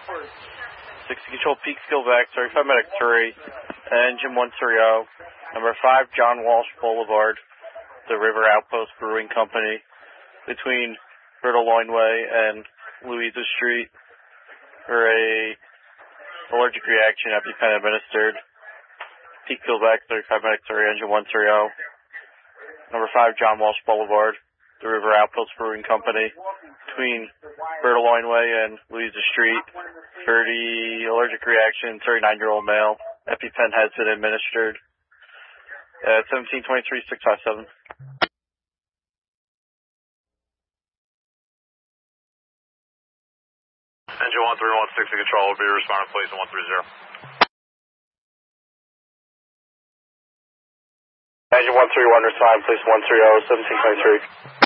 60 Control Peekskill back, 35 Medic 3, engine 130, number 5 John Walsh Boulevard, the River Outpost Brewing Company, between Bertologne Way and Louisa Street, for a allergic reaction, EpiPen administered. Peekskill back, 35 Medic 3, engine 130, number 5 John Walsh Boulevard, the River Outpost Brewing Company, between Bertologne Way and Louisa Street, for the allergic reaction, 39-year-old male. EpiPen has been administered. 1723-657. Engine 1316 Control will be responding, please, 130. Engine 131, respond, please, 130, 1723.